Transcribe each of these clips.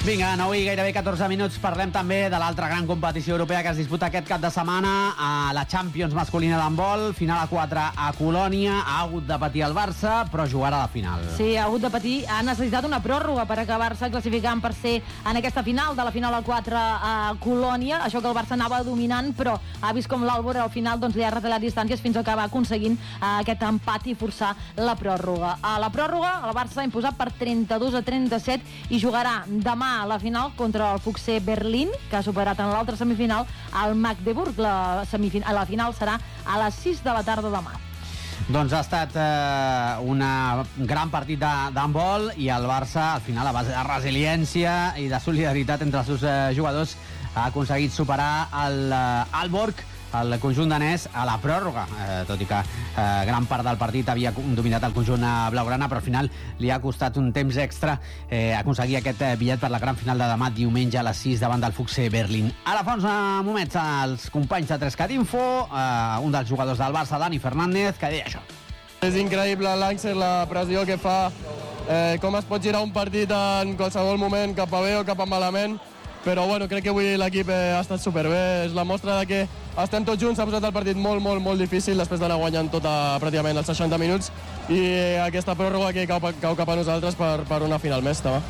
Vinga, 9 i gairebé 14 minuts. Parlem també de l'altra gran competició europea que es disputa aquest cap de setmana, a la Champions masculina d'handbol, final a 4 a Colònia. Ha hagut de patir el Barça, però jugarà a la final. Sí, ha hagut de patir, ha necessitat una pròrroga per acabar-se classificant per ser en aquesta final, de la final a 4 a Colònia. Això que el Barça anava dominant, però ha vist com l'Albor al final li ha retallat distàncies fins a acabar aconseguint aquest empat i forçar la pròrroga. A la pròrroga, el Barça ha imposat per 32-37 i jugarà demà a la final contra el Fuchse Berlín, que ha superat en l'altra semifinal el Magdeburg. La final serà a les 6 de la tarda demà. Doncs ha estat un gran partit d'handbol i el Barça, al final, a base de resiliència i de solidaritat entre els seus jugadors, ha aconseguit superar l'Aalborg, el conjunt danès, a la pròrroga, tot i que gran part del partit havia dominat el conjunt blaugrana, però al final li ha costat un temps extra aconseguir aquest bitllet per la gran final de demà, diumenge a les 6 davant del Fuchse Berlín. Ara fa uns moments els companys de 3cat Info, un dels jugadors del Barça, Dani Fernández, que deia això. És increïble l'Àngel, la pressió que fa, com es pot girar un partit en qualsevol moment cap a bé o cap a malament, però bueno, crec que avui l'equip ha estat superbé. És la mostra de que estem tots junts. Ha posat el partit molt difícil després d'anar guanyant pràcticament els 60 minuts, i aquesta pròrroga que cau cap a nosaltres per una final més. També.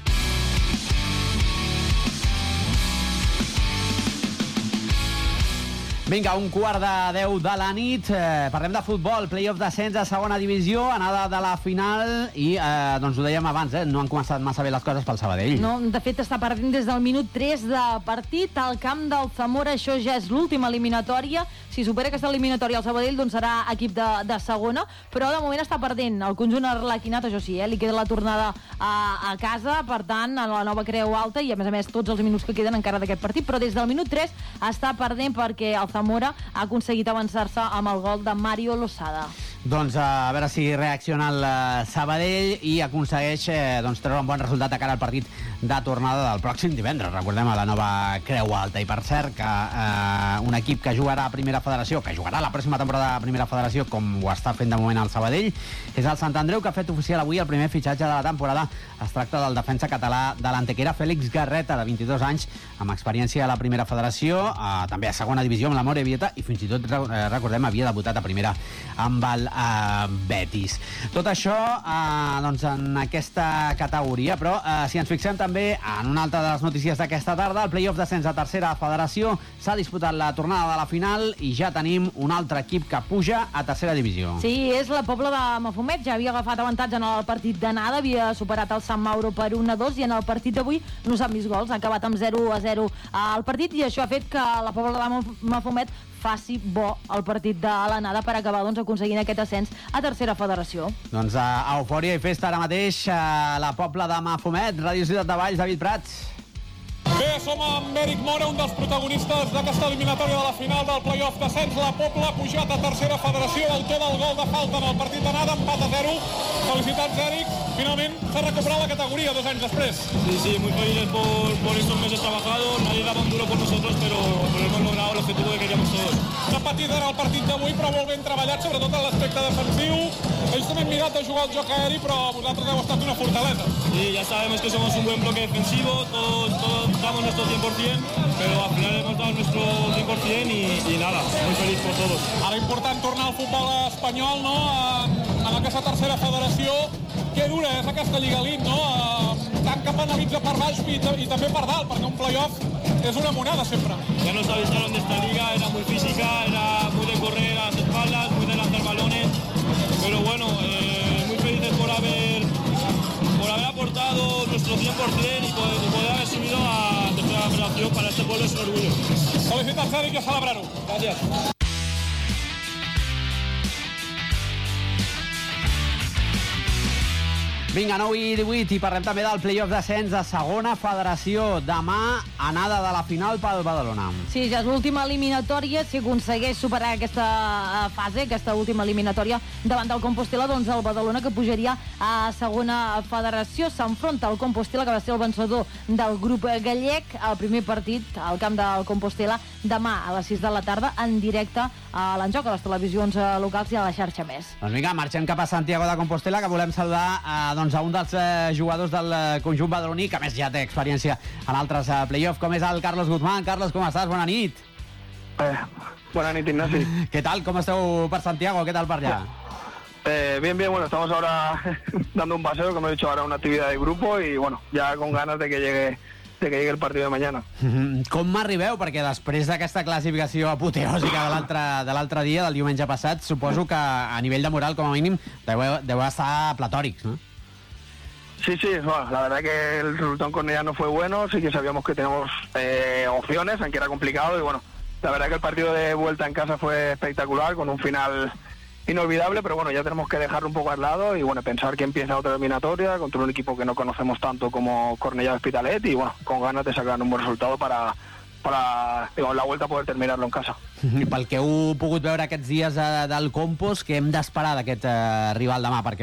Vinga, 11:45 de la nit. Parlem de futbol, play-off d'ascens a segona divisió, anada de la final i, doncs ho dèiem abans, no han començat massa bé les coses pel Sabadell. No, de fet està perdent des del minut 3 de partit al camp del Zamora. Això ja és l'última eliminatòria. Si supera aquesta eliminatòria el Sabadell, doncs serà equip de segona, però de moment està perdent el conjunt arlequinat. Això sí, li queda la tornada a casa, per tant, a la nova Creu Alta, i a més tots els minuts que queden encara d'aquest partit, però des del minut 3 està perdent perquè el Zamora ha aconseguit avançar-se amb el gol de Mario Losada. Doncs a veure si reacciona el Sabadell i aconsegueix treure un bon resultat de cara al partit de tornada del pròxim divendres. Recordem, a la nova Creu Alta. I per cert, que un equip que jugarà a Primera Federació, que jugarà la pròxima temporada a Primera Federació, com ho està fent de moment el Sabadell, és el Sant Andreu, que ha fet oficial avui el primer fitxatge de la temporada. Es tracta del defensa català de l'Antequera, Fèlix Garreta, de 22 anys, amb experiència a la Primera Federació, també a segona divisió amb la Morevieta, i fins i tot, recordem, havia debutat a primera amb el Betis. Tot això doncs en aquesta categoria, però si ens fixem també en una altra de les notícies d'aquesta tarda, el play-off d'ascens a tercera federació, s'ha disputat la tornada de la final i ja tenim un altre equip que puja a tercera divisió. Sí, és la Pobla de Mafumet. Ja havia agafat avantatge en el partit d'anada, havia superat el Sant Mauro per 1-2, i en el partit d'avui no s'han vist gols, ha acabat amb 0-0 el partit, i això ha fet que la Pobla de Mafumet faci bo el partit de l'anada per acabar aconseguint aquest ascens a tercera federació. Doncs eufòria i festa ara mateix a la Pobla de Mafumet. Ràdio Ciutat de Valls, David Prats. Bé, som amb Eric Mora, un dels protagonistes d'aquesta eliminatòria de la final del play-off d'ascens. La Pobla ha pujat a tercera federació, autor del gol de falta en el partit d'anada, empat a 0. Felicitats, Eric. Finalment s'ha recuperat la categoría 2 años después. Sí, muy felices por estos meses trabajados. Nadie daba un duro por nosotros, pero hemos logrado el objetivo que queríamos todos. S'ha patit ara el partit d'avui, però molt ben treballat, sobretot en l'aspecte defensiu. Ells també han mirat a jugar el joc aeri, però vosaltres heu estat una fortalesa. Sí, ya sabemos que somos un buen bloque defensivo, todos damos nuestro 100%, pero al final hemos dado nuestro 100% y nada, muy feliz por todos. Ara important tornar al futbol espanyol, no? En aquesta tercera federació. Que dura és aquesta Lliga Elite, no? Tant que penalitza per baix i també per dalt, perquè un play-off és una monada sempre. Ya nos avisaron de esta liga, era muy física, era muy de correr a las espaldas, muy de lanzar balones, pero bueno, muy felices por haber aportado nuestro 100% y poder haber subido a tercera federación. Para este pueblo es un orgullo. Felicitats, Eric, i a celebrar-ho. Gràcies. Vinga, 9 i 18, i parlem també del play-off d'ascens a segona federació. Demà, anada de la final pel Badalona. Sí, ja és l'última eliminatòria. Si aconsegueix superar aquesta fase, aquesta última eliminatòria davant del Compostela, doncs el Badalona, que pujaria a segona federació, s'enfronta al Compostela, que va ser el vencedor del grup gallec. El primer partit al camp del Compostela demà a les 6 de la tarda, en directe a l'Enjoc, a les televisions locals i a la xarxa Més. Doncs vinga, marxem cap a Santiago de Compostela, que volem saludar doncs, a un dels jugadors del conjunt badaloní, que a més ja té experiència en altres play-offs, com és el Carlos Guzmán. Carlos, com estàs? Bona nit. Buena nit, Ignasi. ¿Qué tal? ¿Cómo esteu per Santiago? ¿Qué tal per allá? Bien, bueno, estamos ahora dando un paseo, como he dicho, ahora una actividad de grupo y bueno, ya con ganas de que llegue el partido de mañana. Com m'arribeu? Perquè després d'aquesta classificació apoteòsica de l'altre dia, del diumenge passat, suposo que a nivell de moral, com a mínim, deu estar platòrics, ¿no? Sí, bueno, la verdad que el resultado en Cornellá no fue bueno, sí que sabíamos que teníamos opciones, aunque era complicado y bueno, la verdad que el partido de vuelta en casa fue espectacular, con un final inolvidable, pero bueno, ya tenemos que dejarlo un poco al lado y bueno, pensar que empieza otra eliminatoria contra un equipo que no conocemos tanto como Cornellá Hospitalet y bueno, con ganas de sacar un buen resultado para la vuelta poder terminarlo en casa. I pel que heu pogut veure aquests dies del Compos, què hem d'esperar d'aquest rival demà? Perquè